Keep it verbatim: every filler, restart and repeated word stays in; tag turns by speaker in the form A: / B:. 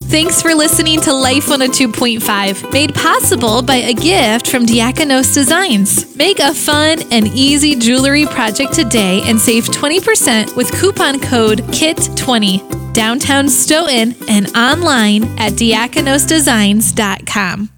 A: Thanks for listening to Life one oh two point five, made possible by a gift from Diakonos Designs. Make a fun and easy jewelry project today and save twenty percent with coupon code K I T twenty. Downtown Stoughton and online at diakonos designs dot com.